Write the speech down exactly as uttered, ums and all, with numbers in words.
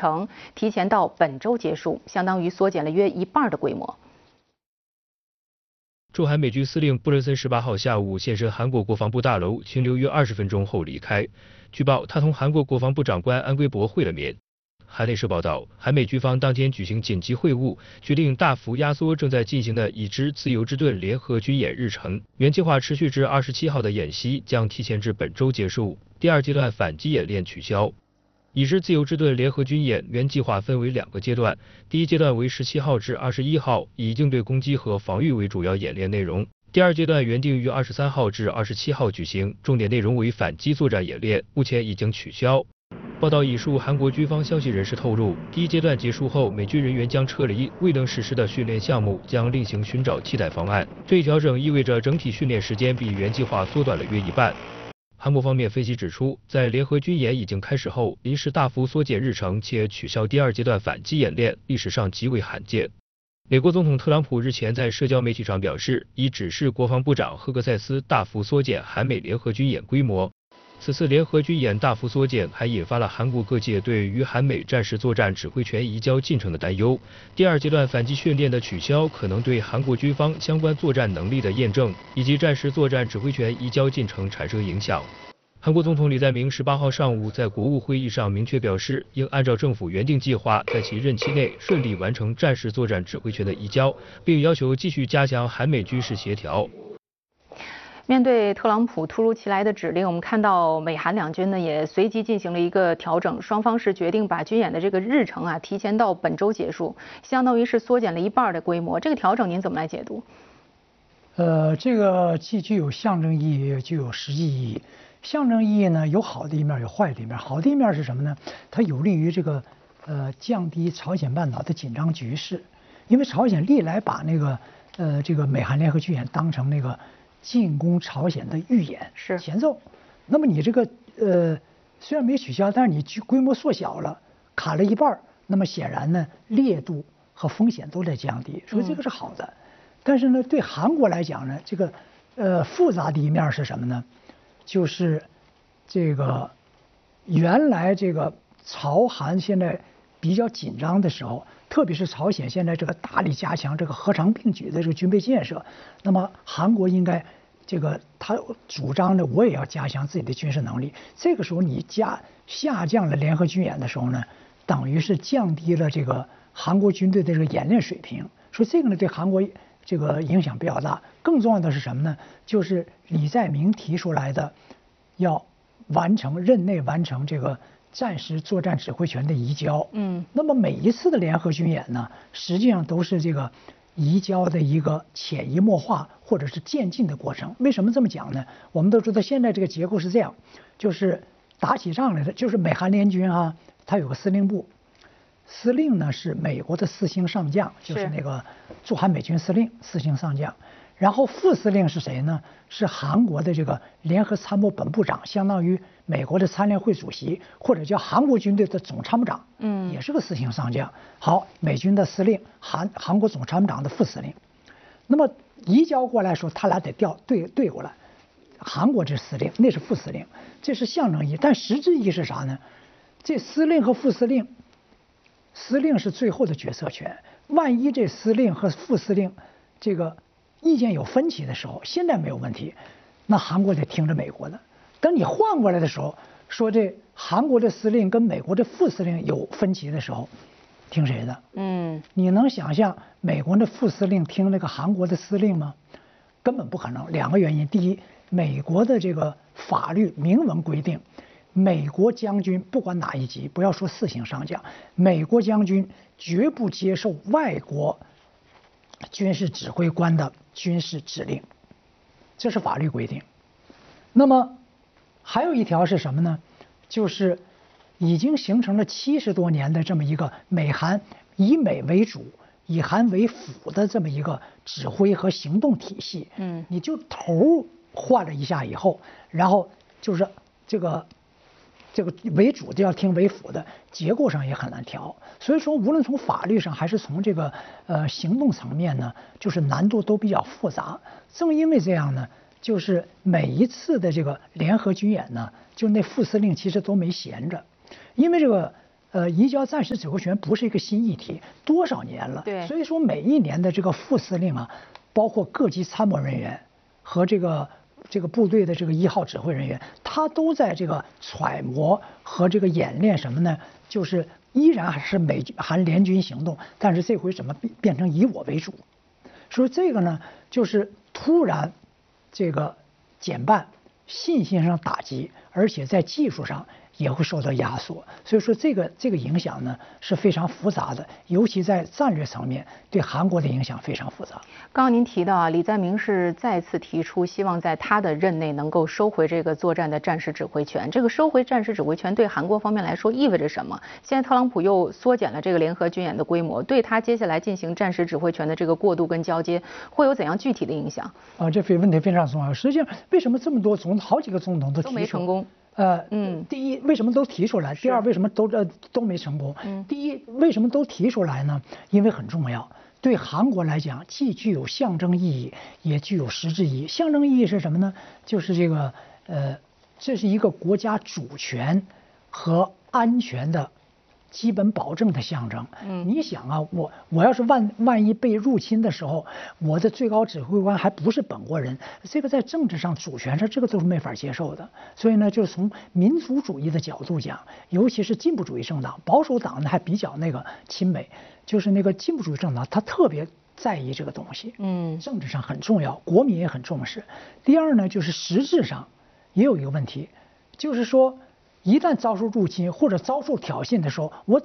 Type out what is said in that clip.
程提前到本周结束，相当于缩减了约一半的规模。 驻韩美军司令布伦森十八号下午现身韩国国防部大楼，停留约二十分钟后离开。据报，他同韩国国防部长官安圭博会了面。韩联社报道，韩美军方当天举行紧急会晤，决定大幅压缩正在进行的已知自由之盾联合军演日程。原计划持续至二十七号的演习将提前至本周结束，第二阶段反击演练取消。已知自由之盾联合军演原计划分为两个阶段，第一阶段为十七号至二十一号，以应对攻击和防御为主要演练内容。第二阶段原定于二十三号至二十七号举行，重点内容为反击作战演练，目前已经取消。报道引述韩国军方消息人士透露，第一阶段结束后，美军人员将撤离，未能实施的训练项目将另行寻找替代方案。这一调整意味着整体训练时间比原计划缩短了约一半。韩国方面分析指出，在联合军演已经开始后，临时大幅缩减日程且取消第二阶段反击演练，历史上极为罕见。美国总统特朗普日前在社交媒体上表示，已指示国防部长赫克塞斯大幅缩减韩美联合军演规模。此次联合军演大幅缩减，还引发了韩国各界对于韩美战时作战指挥权移交进程的担忧。第二阶段反击训练的取消，可能对韩国军方相关作战能力的验证以及战时作战指挥权移交进程产生影响。韩国总统李在明十八号上午在国务会议上明确表示，应按照政府原定计划，在其任期内顺利完成战时作战指挥权的移交，并要求继续加强韩美军事协调。 面对特朗普突如其来的指令，我们看到美韩两军呢也随即进行了一个调整，双方是决定把军演的这个日程啊提前到本周结束，相当于是缩减了一半的规模。这个调整您怎么来解读？ 呃，这个既具有象征意义，也具有实际意义。象征意义呢，有好的一面，有坏的一面。好的一面是什么呢？它有利于这个呃降低朝鲜半岛的紧张局势，因为朝鲜历来把那个呃这个美韩联合军演当成那个进攻朝鲜的预演是前奏。那么你这个呃虽然没取消，但是你规模缩小了，砍了一半，那么显然呢烈度和风险都在降低，所以这个是好的。嗯、但是呢，对韩国来讲呢，这个呃复杂的一面是什么呢？就是这个原来这个朝韩现在比较紧张的时候，特别是朝鲜现在这个大力加强这个核常并举的这个军备建设，那么韩国应该这个他主张呢，我也要加强自己的军事能力。这个时候你加下降了联合军演的时候呢，等于是降低了这个韩国军队的这个演练水平，所以这个呢对韩国这个影响比较大。更重要的是什么呢？就是李在明提出来的，要完成任内完成这个战时作战指挥权的移交。嗯，那么每一次的联合军演呢，实际上都是这个移交的一个潜移默化或者是渐进的过程。为什么这么讲呢？我们都知道现在这个结构是这样，就是打起仗来的，就是美韩联军啊，它有个司令部。司令呢是美国的四星上将，就是那个驻韩美军司令，四星上将。然后副司令是谁呢？是韩国的这个联合参谋本部长，相当于美国的参联会主席，或者叫韩国军队的总参谋长，嗯，也是个四星上将。好，美军的司令，韩韩国总参谋长的副司令。那么移交过来说，他俩得调对对过来。韩国这司令，那是副司令，这是象征意义。但实质意义是啥呢？这司令和副司令。司令是最后的决策权，万一这司令和副司令这个意见有分歧的时候，现在没有问题，那韩国得听着美国的。等你换过来的时候，说这韩国的司令跟美国的副司令有分歧的时候，听谁的？嗯，你能想象美国的副司令听那个韩国的司令吗？根本不可能。两个原因，第一，美国的这个法律明文规定。美国将军不管哪一级，不要说四星上将，美国将军绝不接受外国军事指挥官的军事指令，这是法律规定。那么还有一条是什么呢？就是已经形成了七十多年的这么一个美韩以美为主、以韩为辅的这么一个指挥和行动体系。嗯，你就头换了一下以后，然后就是这个。这个为主的要听为辅的，结构上也很难调。所以说，无论从法律上还是从这个呃行动层面呢，就是难度都比较复杂。正因为这样呢，就是每一次的这个联合军演呢，就那副司令其实都没闲着，因为这个呃，移交战时指挥权不是一个新议题，多少年了。 对。 所以说每一年的这个副司令啊，包括各级参谋人员和这个这个部队的这个一号指挥人员，他都在这个揣摩和这个演练什么呢？就是依然还是美韩联军行动，但是这回怎么变变成以我为主？所以这个呢，就是突然这个减半，信心上打击，而且在技术上也会受到压缩。所以说这个这个影响呢是非常复杂的，尤其在战略层面对韩国的影响非常复杂。 刚刚您提到啊，李在明是再次提出希望在他的任内能够收回这个作战的战时指挥权。这个收回战时指挥权对韩国方面来说意味着什么？现在特朗普又缩减了这个联合军演的规模，对他接下来进行战时指挥权的这个过渡跟交接，会有怎样具体的影响？ 啊，这非问题非常重要。实际上，为什么这么多总好几个总统都提出都没成功？ 呃，嗯，第一，为什么都提出来？第二，为什么都呃都没成功？嗯，第一，为什么都提出来呢？因为很重要，对韩国来讲，既具有象征意义，也具有实质意义。象征意义是什么呢？就是这个，呃，这是一个国家主权和安全的基本保证的象征。嗯，你想啊，我我要是万万一被入侵的时候，我的最高指挥官还不是本国人，这个在政治上、主权上，这个都是没法接受的。所以呢，就是从民族主义的角度讲，尤其是进步主义政党，保守党呢还比较那个亲美，就是那个进步主义政党，他特别在意这个东西。嗯，政治上很重要，国民也很重视。第二呢，就是实质上也有一个问题，就是说，一旦遭受入侵或者遭受挑衅的时候，我